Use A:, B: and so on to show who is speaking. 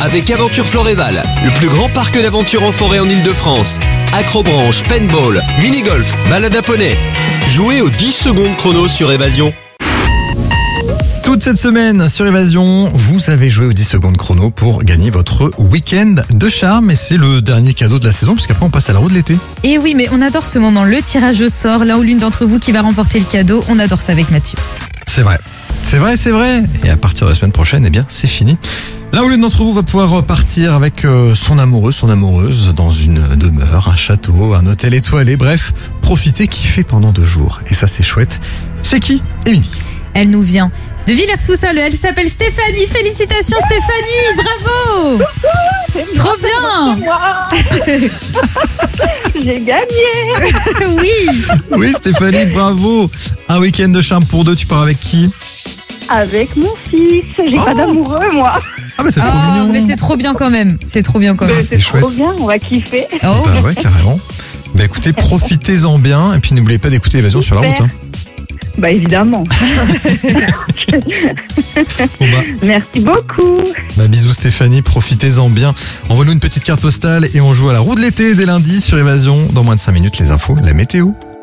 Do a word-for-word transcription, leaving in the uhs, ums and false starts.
A: avec Aventure Floréval, le plus grand parc d'aventure en forêt en Ile-de-France. Acrobranche, paintball, mini-golf, balade à poney. Jouez aux dix secondes chrono sur Évasion.
B: Toute cette semaine sur Évasion, vous avez joué aux dix secondes chrono pour gagner votre week-end de charme. Et c'est le dernier cadeau de la saison, puisqu'après on passe à la roue de l'été.
C: Et oui, mais on adore ce moment, le tirage au sort, l'un ou l'une d'entre vous qui va remporter le cadeau. On adore ça avec Mathieu.
B: C'est vrai, c'est vrai, c'est vrai. Et à partir de la semaine prochaine, eh bien, c'est fini. L'un ou l'une d'entre vous va pouvoir partir avec son amoureux, son amoureuse dans une demeure, un château, un hôtel étoilé. Bref, profiter, kiffer pendant deux jours. Et ça, c'est chouette. C'est qui, Émilie?
C: Elle nous vient de Villers-sous-Salles. Elle s'appelle Stéphanie. Félicitations Stéphanie, bravo. Trop bien.
D: J'ai gagné.
C: Oui.
B: Oui, Stéphanie, bravo. Un week-end de charme pour deux. Tu pars avec qui?
D: Avec mon fils. J'ai
B: Oh.
D: pas d'amoureux, moi.
B: Ah bah c'est trop
C: Oh,
B: mignon.
C: mais c'est trop bien quand même. C'est trop bien quand même.
B: c'est
D: C'est
B: chouette.
D: trop bien, on va kiffer.
C: Oh,
B: Bah
C: oui.
B: ouais, carrément. Bah écoutez, profitez-en bien. Et puis n'oubliez pas d'écouter Évasion sur la route. Hein.
D: Bah évidemment.
B: Bon bah,
D: Merci beaucoup.
B: bah bisous Stéphanie, profitez-en bien. Envoie-nous une petite carte postale et on joue à la roue de l'été dès lundi sur Évasion. Dans moins de cinq minutes, les infos, la météo.